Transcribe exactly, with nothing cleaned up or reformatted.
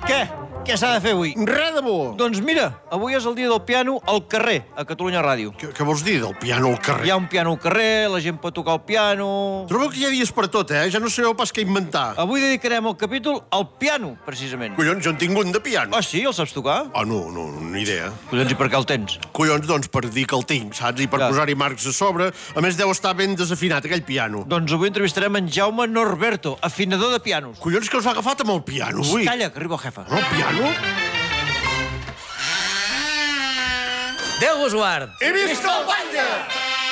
Què? Què s'ha de fer avui? Res de bo. Doncs mira, avui és el dia del piano al carrer, a Catalunya Ràdio. Què, què vols dir, del piano al carrer? Hi ha un piano al carrer, la gent pot tocar el piano... Trobo que hi ha dies per tot, eh? Ja no sabeu pas què inventar. Avui dedicarem el capítol al piano, precisament. Collons, jo en tinc un de piano. Ah, sí? El saps tocar? Ah, no, no, ni idea. Collons, i per què el tens? Collons, doncs, per dir que el tinc, saps? I per Ja. posar-hi marcs a sobre. A més, deu estar ben desafinat, aquell piano. Doncs avui entrevistarem en Jaume Norberto, afinador de pianos. Collons, que us ha agafat amb el piano, avui. Calla, que arriba el jefe. No, el piano? Déu vos guard! He vist el batlle!